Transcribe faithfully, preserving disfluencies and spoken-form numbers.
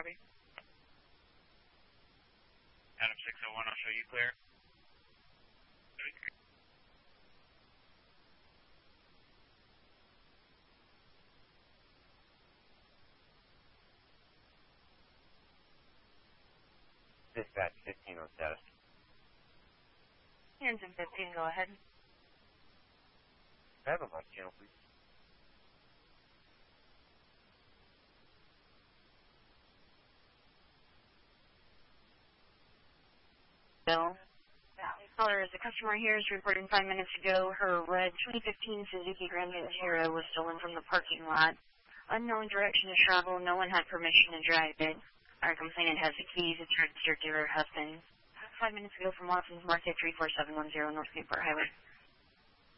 Copy. Adam six oh one, I'll show you clear. Dispatch fifteen on status. Hanson fifteen, go ahead. Can I have a mic channel, please? Bill. Caller, the customer here is reporting five minutes ago her red twenty fifteen Suzuki Grand Vitara was stolen from the parking lot. Unknown direction of travel, no one had permission to drive it. Our complainant has the keys, it's registered to her husband. Five minutes ago from Watson's Market, three four seven one zero North Newport Highway.